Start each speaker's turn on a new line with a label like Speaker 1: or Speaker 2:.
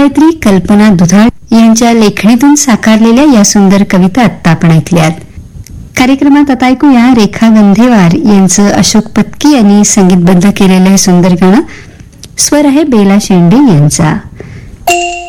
Speaker 1: कवयित्री कल्पना दुधाळ यांच्या लेखणीतून साकारलेल्या या सुंदर कविता आत्ता आपण ऐकल्यात. कार्यक्रमात आता ऐकूया रेखा गंधेवार यांचं अशोक पत्की यांनी संगीतबद्ध केलेलं हे सुंदर गाणं. स्वर आहे बेला शेंडे यांचा.